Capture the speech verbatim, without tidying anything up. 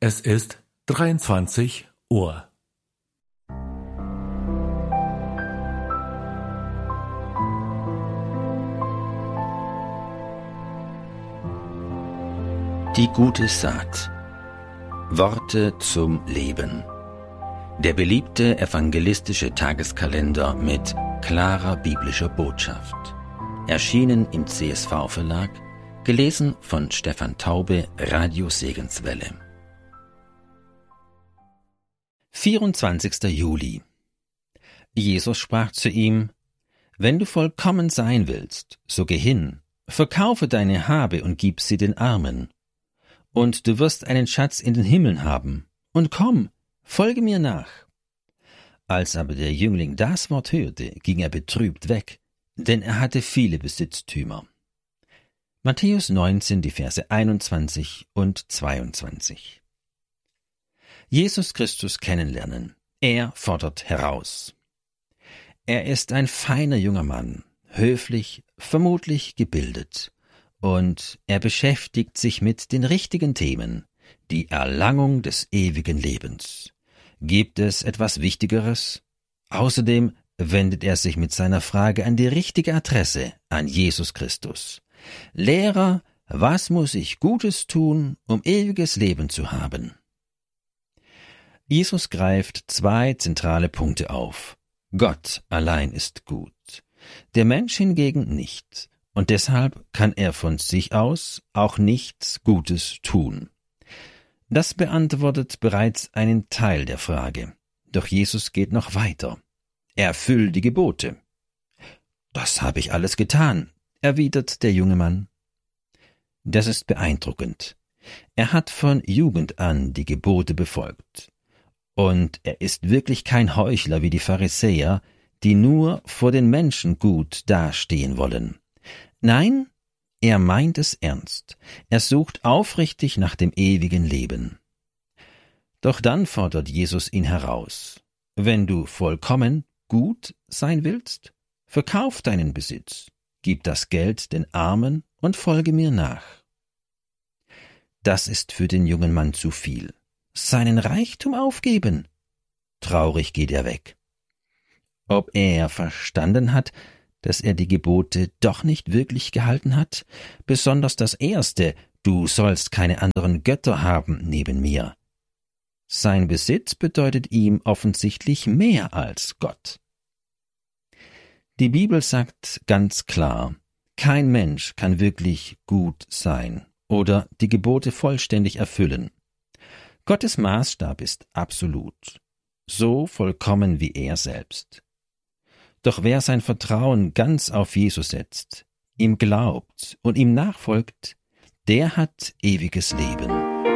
Es ist dreiundzwanzig Uhr. Die gute Saat. Worte zum Leben. Der beliebte evangelistische Tageskalender mit klarer biblischer Botschaft. Erschienen im C S V-Verlag, gelesen von Stefan Taube, Radio Segenswelle. vierundzwanzigster Juli. Jesus sprach zu ihm: Wenn du vollkommen sein willst, so geh hin, verkaufe deine Habe und gib sie den Armen. Und du wirst einen Schatz in den Himmeln haben. Und komm, folge mir nach. Als aber der Jüngling das Wort hörte, ging er betrübt weg, denn er hatte viele Besitztümer. Matthäus neunzehn, die Verse einundzwanzig und zweiundzwanzig. Jesus Christus kennenlernen. Er fordert heraus. Er ist ein feiner junger Mann, höflich, vermutlich gebildet, und er beschäftigt sich mit den richtigen Themen, die Erlangung des ewigen Lebens. Gibt es etwas Wichtigeres? Außerdem wendet er sich mit seiner Frage an die richtige Adresse, an Jesus Christus. Lehrer, was muss ich Gutes tun, um ewiges Leben zu haben? Jesus greift zwei zentrale Punkte auf. Gott allein ist gut, der Mensch hingegen nicht, und deshalb kann er von sich aus auch nichts Gutes tun. Das beantwortet bereits einen Teil der Frage, doch Jesus geht noch weiter. Erfüll die Gebote. Das habe ich alles getan, erwidert der junge Mann. Das ist beeindruckend. Er hat von Jugend an die Gebote befolgt. Und er ist wirklich kein Heuchler wie die Pharisäer, die nur vor den Menschen gut dastehen wollen. Nein, er meint es ernst. Er sucht aufrichtig nach dem ewigen Leben. Doch dann fordert Jesus ihn heraus. Wenn du vollkommen gut sein willst, verkauf deinen Besitz, gib das Geld den Armen und folge mir nach. Das ist für den jungen Mann zu viel. Seinen Reichtum aufgeben? Traurig geht er weg. Ob er verstanden hat, dass er die Gebote doch nicht wirklich gehalten hat, besonders das erste, du sollst keine anderen Götter haben neben mir. Sein Besitz bedeutet ihm offensichtlich mehr als Gott. Die Bibel sagt ganz klar, kein Mensch kann wirklich gut sein oder die Gebote vollständig erfüllen. Gottes Maßstab ist absolut, so vollkommen wie er selbst. Doch wer sein Vertrauen ganz auf Jesus setzt, ihm glaubt und ihm nachfolgt, der hat ewiges Leben.